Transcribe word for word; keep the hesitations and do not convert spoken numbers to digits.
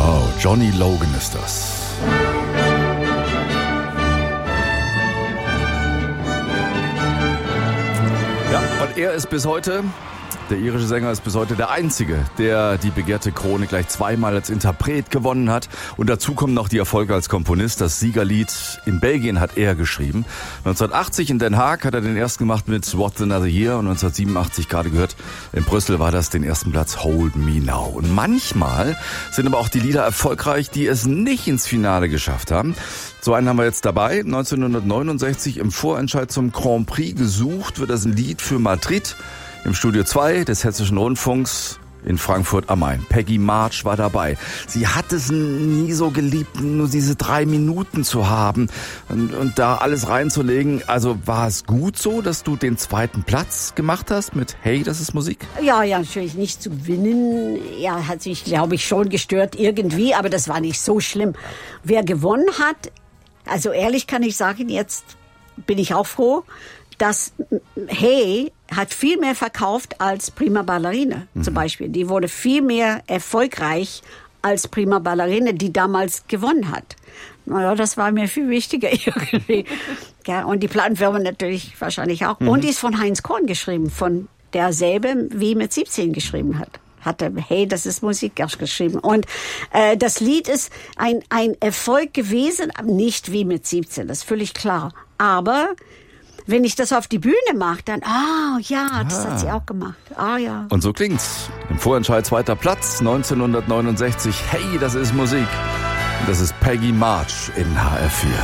Oh, Johnny Logan ist das. Ja, und er ist bis heute, der irische Sänger ist bis heute der Einzige, der die begehrte Krone gleich zweimal als Interpret gewonnen hat. Und dazu kommen noch die Erfolge als Komponist. Das Siegerlied in Belgien hat er geschrieben. neunzehnhundertachtzig in Den Haag hat er den ersten gemacht mit What's Another Year. Und neunzehnhundertsiebenundachtzig, gerade gehört, in Brüssel war das den ersten Platz Hold Me Now. Und manchmal sind aber auch die Lieder erfolgreich, die es nicht ins Finale geschafft haben. So einen haben wir jetzt dabei. neunzehnhundertneunundsechzig im Vorentscheid zum Grand Prix gesucht wird das ein Lied für Madrid. Im Studio zwei des Hessischen Rundfunks in Frankfurt am Main. Peggy March war dabei. Sie hat es nie so geliebt, nur diese drei Minuten zu haben und, und da alles reinzulegen. Also war es gut so, dass du den zweiten Platz gemacht hast mit Hey, das ist Musik? Ja, ja, natürlich nicht zu gewinnen. Ja, hat sich, glaube ich, schon gestört irgendwie, aber das war nicht so schlimm. Wer gewonnen hat, also ehrlich kann ich sagen, jetzt bin ich auch froh, dass Hey hat viel mehr verkauft als Prima Ballerina mhm. zum Beispiel. Die wurde viel mehr erfolgreich als Prima Ballerina, die damals gewonnen hat. Naja, das war mir viel wichtiger irgendwie. Ja, und die Plattenfirma natürlich wahrscheinlich auch. Mhm. Und die ist von Heinz Korn geschrieben, von derselbe wie mit siebzehn geschrieben hat. Hatte, hey, das ist Musik geschrieben. Und äh, das Lied ist ein, ein Erfolg gewesen, nicht wie mit siebzehn, das ist völlig klar. Aber wenn ich das auf die Bühne mache, dann, ah, oh, ja, das ah. hat sie auch gemacht. Ah, ja. Und so klingt's. Im Vorentscheid zweiter Platz, neunzehnhundertneunundsechzig. Hey, das ist Musik. Das ist Peggy March in H R vier.